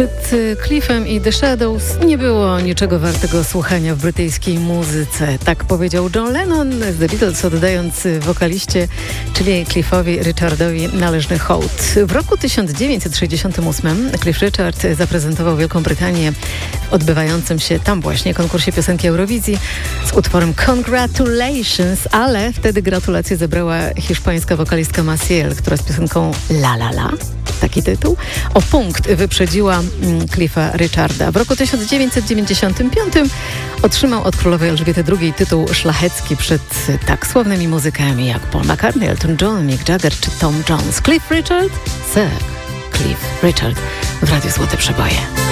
Przed Cliffem i The Shadows nie było niczego wartego słuchania w brytyjskiej muzyce. Tak powiedział John Lennon z The Beatles, oddając wokaliście, czyli Cliffowi Richardowi należny hołd. W roku 1968 Cliff Richard zaprezentował Wielką Brytanię w odbywającym się tam właśnie konkursie piosenki Eurowizji z utworem Congratulations, ale wtedy gratulacje zebrała hiszpańska wokalistka Maciel, która z piosenką La La La, taki tytuł, o punkt wyprzedziła Cliffa Richarda. W roku 1995 otrzymał od królowej Elżbiety II tytuł szlachecki przed tak sławnymi muzykami jak Paul McCartney, Elton John, Mick Jagger czy Tom Jones. Cliff Richard? Sir Cliff Richard w Radiu Złote Przeboje.